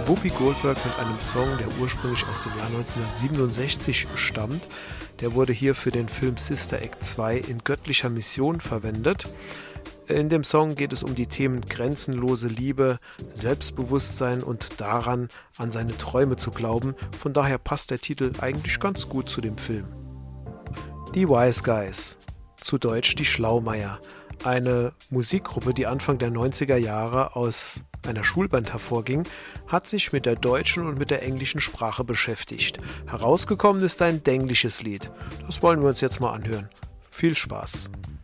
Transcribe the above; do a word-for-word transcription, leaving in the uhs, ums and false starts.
Whoopi Goldberg mit einem Song, der ursprünglich aus dem Jahr neunzehnhundertsiebenundsechzig stammt. Der wurde hier für den Film Sister Act zwei in göttlicher Mission verwendet. In dem Song geht es um die Themen grenzenlose Liebe, Selbstbewusstsein und daran, an seine Träume zu glauben. Von daher passt der Titel eigentlich ganz gut zu dem Film. Die Wise Guys, zu Deutsch die Schlaumeier. Eine Musikgruppe, die Anfang der neunziger Jahre aus einer Schulband hervorging, hat sich mit der deutschen und mit der englischen Sprache beschäftigt. Herausgekommen ist ein denglisches Lied. Das wollen wir uns jetzt mal anhören. Viel Spaß!